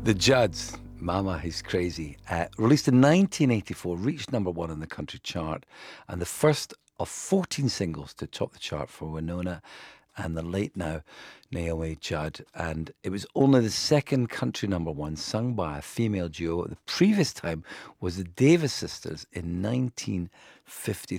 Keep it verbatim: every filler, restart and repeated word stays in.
The Judds, Mama, He's Crazy, uh, released in nineteen eighty-four, reached number one in the country chart, and the first of fourteen singles to top the chart for Winona and the late now Naomi Judd. And it was only the second country number one sung by a female duo. The previous time was the Davis Sisters in nineteen fifty-three.